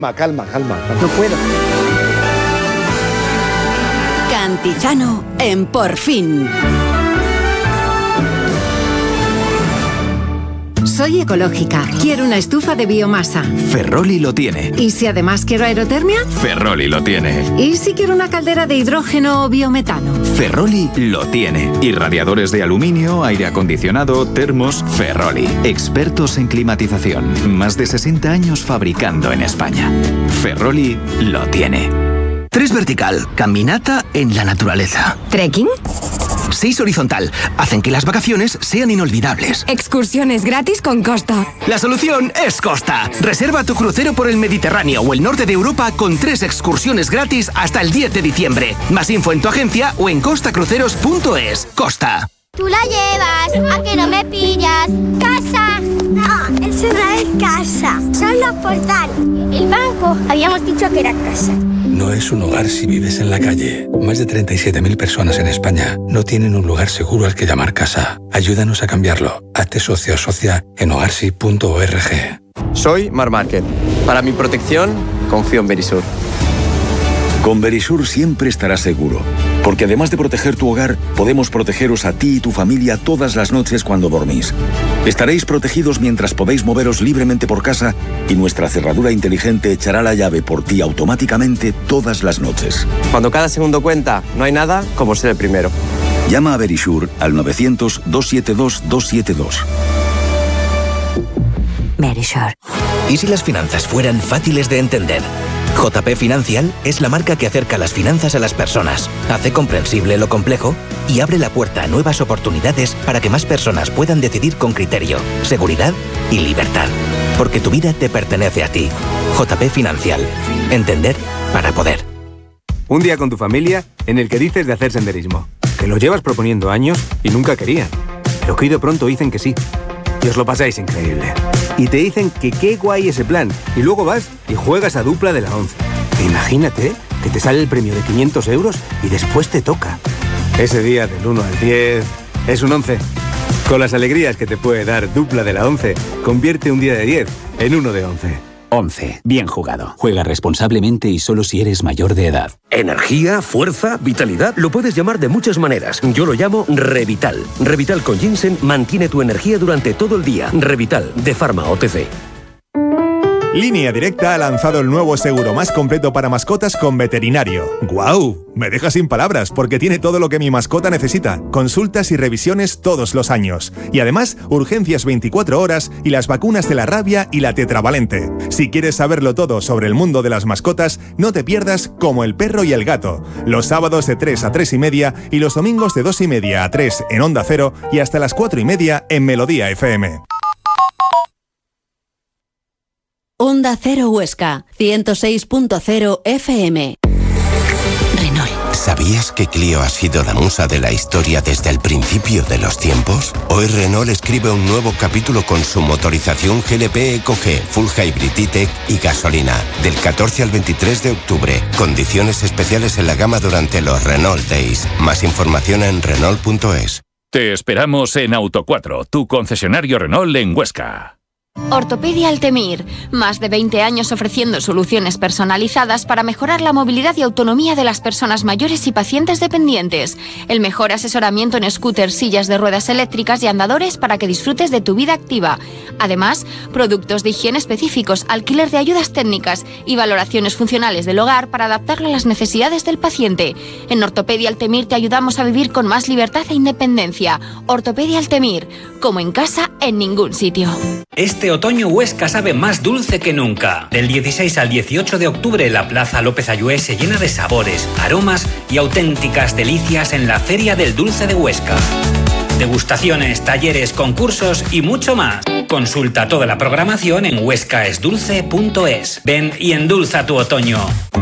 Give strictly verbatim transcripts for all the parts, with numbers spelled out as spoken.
Calma, calma, no puedo. Cantizano en Por Fin. Soy ecológica. Quiero una estufa de biomasa. Ferroli lo tiene. ¿Y si además quiero aerotermia? Ferroli lo tiene. ¿Y si quiero una caldera de hidrógeno o biometano? Ferroli lo tiene. Y radiadores de aluminio, aire acondicionado, termos. Ferroli. Expertos en climatización. Más de sesenta años fabricando en España. Ferroli lo tiene. Tres vertical. Caminata en la naturaleza. ¿Trekking? Seis horizontal. Hacen que las vacaciones sean inolvidables. Excursiones gratis con Costa. La solución es Costa. Reserva tu crucero por el Mediterráneo o el norte de Europa con tres excursiones gratis hasta el diez de diciembre. Más info en tu agencia o en costa cruceros punto es. Costa. Tú la llevas, ¿a que no me pillas? ¡Casa! No, eso no es casa, son los portales. El banco, habíamos dicho que era casa. No es un hogar si vives en la calle. Más de treinta y siete mil personas en España no tienen un lugar seguro al que llamar casa. Ayúdanos a cambiarlo. Hazte socio o socia en hogarsi punto org. Soy Mar Márquez. Para mi protección, confío en Verisur. Con Verisur siempre estarás seguro, porque además de proteger tu hogar, podemos protegeros a ti y tu familia todas las noches cuando dormís. Estaréis protegidos mientras podéis moveros libremente por casa y nuestra cerradura inteligente echará la llave por ti automáticamente todas las noches. Cuando cada segundo cuenta, no hay nada como ser el primero. Llama a Verisur al novecientos, doscientos setenta y dos, doscientos setenta y dos. Verisur. ¿Y si las finanzas fueran fáciles de entender? J P Financial es la marca que acerca las finanzas a las personas, hace comprensible lo complejo y abre la puerta a nuevas oportunidades para que más personas puedan decidir con criterio, seguridad y libertad. Porque tu vida te pertenece a ti. J P Financial. Entender para poder. Un día con tu familia en el que dices de hacer senderismo, que lo llevas proponiendo años y nunca querían, pero que hoy de pronto dicen que sí. Y os lo pasáis increíble. Y te dicen que qué guay ese plan. Y luego vas y juegas a dupla de la once. E imagínate que te sale el premio de quinientos euros y después te toca. Ese día del uno al diez es un once. Con las alegrías que te puede dar dupla de la once, convierte un día de diez en uno de once. once. Bien jugado. Juega responsablemente y solo si eres mayor de edad. Energía, fuerza, vitalidad, lo puedes llamar de muchas maneras. Yo lo llamo Revital. Revital con ginseng mantiene tu energía durante todo el día. Revital, de Pharma O T C. Línea Directa ha lanzado el nuevo seguro más completo para mascotas con veterinario. ¡Guau! Me deja sin palabras porque tiene todo lo que mi mascota necesita. Consultas y revisiones todos los años. Y además, urgencias veinticuatro horas y las vacunas de la rabia y la tetravalente. Si quieres saberlo todo sobre el mundo de las mascotas, no te pierdas Como el perro y el gato. Los sábados de tres a tres y media y los domingos de dos y media a tres en Onda Cero y hasta las cuatro y media en Melodía F M. Onda Cero Huesca, ciento seis punto cero F M. Renault. ¿Sabías que Clio ha sido la musa de la historia desde el principio de los tiempos? Hoy Renault escribe un nuevo capítulo con su motorización G L P Eco G, Full Hybrid E-Tech y gasolina. Del catorce al veintitrés de octubre. Condiciones especiales en la gama durante los Renault Days. Más información en Renault punto es. Te esperamos en Auto cuatro, tu concesionario Renault en Huesca. Ortopedia Altemir, más de veinte años ofreciendo soluciones personalizadas para mejorar la movilidad y autonomía de las personas mayores y pacientes dependientes. El mejor asesoramiento en scooters, sillas de ruedas eléctricas y andadores para que disfrutes de tu vida activa. Además, productos de higiene específicos, alquiler de ayudas técnicas y valoraciones funcionales del hogar para adaptarlo a las necesidades del paciente. En Ortopedia Altemir te ayudamos a vivir con más libertad e independencia. Ortopedia Altemir, como en casa, en ningún sitio. Este otoño Huesca sabe más dulce que nunca. Del dieciséis al dieciocho de octubre la Plaza López Ayué se llena de sabores, aromas y auténticas delicias en la Feria del Dulce de Huesca. Degustaciones, talleres, concursos y mucho más. Consulta toda la programación en huesca es dulce punto es. Ven y endulza tu otoño.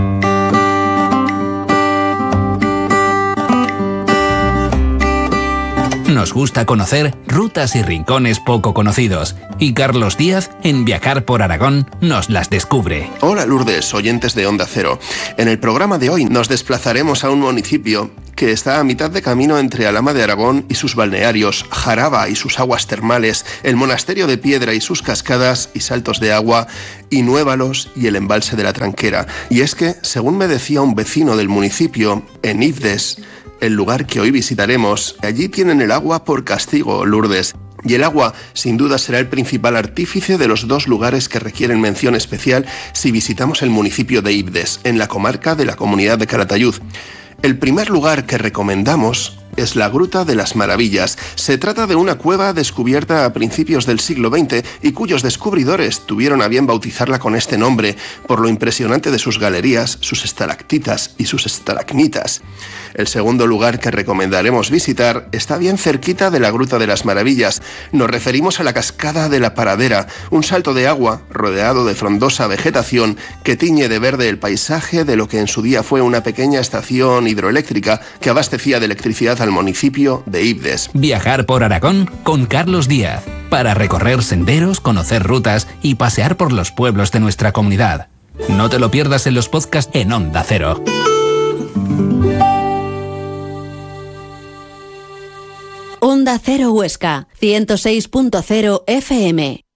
Nos gusta conocer rutas y rincones poco conocidos, y Carlos Díaz, en Viajar por Aragón, nos las descubre. Hola Lourdes, oyentes de Onda Cero. En el programa de hoy nos desplazaremos a un municipio que está a mitad de camino entre Alhama de Aragón y sus balnearios, Jaraba y sus aguas termales, el Monasterio de Piedra y sus cascadas y saltos de agua, y Nuévalos y el embalse de la Tranquera. Y es que, según me decía un vecino del municipio, en Ifdes, el lugar que hoy visitaremos, allí tienen el agua por castigo, Lourdes. Y el agua, sin duda, será el principal artífice de los dos lugares que requieren mención especial si visitamos el municipio de Ifdes, en la comarca de la Comunidad de Calatayud. El primer lugar que recomendamos es la Gruta de las Maravillas. Se trata de una cueva descubierta a principios del siglo veinte y cuyos descubridores tuvieron a bien bautizarla con este nombre por lo impresionante de sus galerías, sus estalactitas y sus estalagmitas. El segundo lugar que recomendaremos visitar está bien cerquita de la Gruta de las Maravillas. Nos referimos a la Cascada de la Paradera, un salto de agua rodeado de frondosa vegetación que tiñe de verde el paisaje de lo que en su día fue una pequeña estación hidroeléctrica que abastecía de electricidad al municipio de Ifdes. Viajar por Aragón con Carlos Díaz, para recorrer senderos, conocer rutas y pasear por los pueblos de nuestra comunidad. No te lo pierdas en los podcasts en Onda Cero. Onda Cero Huesca, ciento seis punto cero F M.